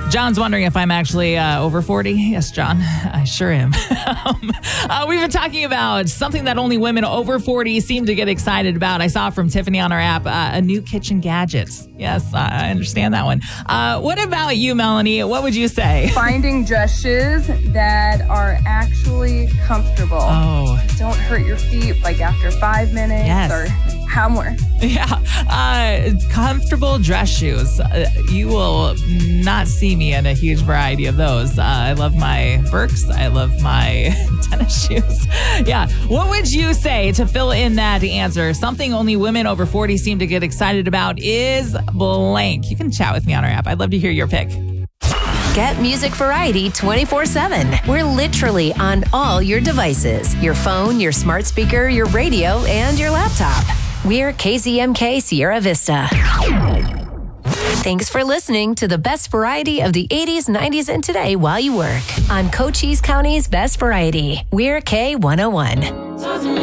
John's wondering if I'm actually over 40. Yes, John, I sure am. We've been talking about something that only women over 40 seem to get excited about. I saw from Tiffany on our app, a new kitchen gadget. Yes, I understand that one. What about you, Melanie? What would you say? Finding dress shoes that are actually comfortable. Oh. Don't hurt your feet like after 5 minutes or how more. Yeah. Comfortable dress shoes. You will not see me in a huge variety of those. I love my Birks. I love my tennis shoes. Yeah. What would you say to fill in that answer? Something only women over 40 seem to get excited about is blank. You can chat with me on our app. I'd love to hear your pick. Get music variety 24/7. We're literally on all your devices. Your phone, your smart speaker, your radio, and your laptop. We're KZMK Sierra Vista. Thanks for listening to the best variety of the 80s, 90s, and today while you work on Cochise County's Best Variety. We're K101.